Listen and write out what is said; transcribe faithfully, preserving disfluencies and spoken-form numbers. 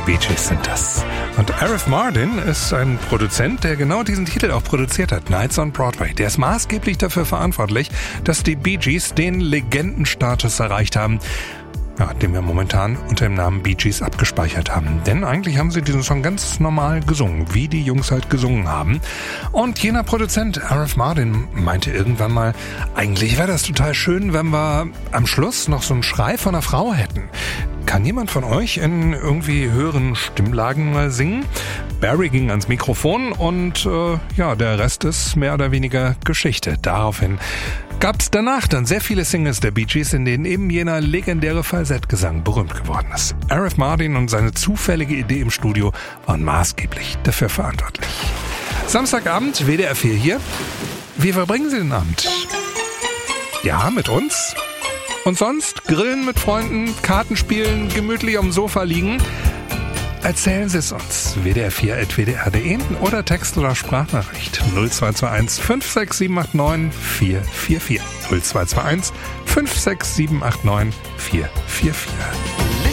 Bee Gees sind das. Und Arif Mardin ist ein Produzent, der genau diesen Titel auch produziert hat, Nights on Broadway. Der ist maßgeblich dafür verantwortlich, dass die Bee Gees den Legendenstatus erreicht haben, ja, den wir momentan unter dem Namen Bee Gees abgespeichert haben. Denn eigentlich haben sie diesen Song ganz normal gesungen, wie die Jungs halt gesungen haben. Und jener Produzent, Arif Mardin, meinte irgendwann mal, eigentlich wäre das total schön, wenn wir am Schluss noch so einen Schrei von einer Frau hätten. Kann jemand von euch in irgendwie höheren Stimmlagen mal singen? Barry ging ans Mikrofon und äh, ja, der Rest ist mehr oder weniger Geschichte. Daraufhin gab es danach dann sehr viele Singles der Bee Gees, in denen eben jener legendäre Falsettgesang berühmt geworden ist. Arif Mardin und seine zufällige Idee im Studio waren maßgeblich dafür verantwortlich. Samstagabend, W D R vier hier. Wie verbringen Sie den Abend? Ja, mit uns? Und sonst grillen mit Freunden, Karten spielen, gemütlich am Sofa liegen? Erzählen Sie es uns. W D R vier at w d r punkt d e oder Text- oder Sprachnachricht null zwei zwei eins fünf sechs sieben acht neun vier vier vier. null zwei zwei eins fünf sechs sieben acht neun vier vier vier.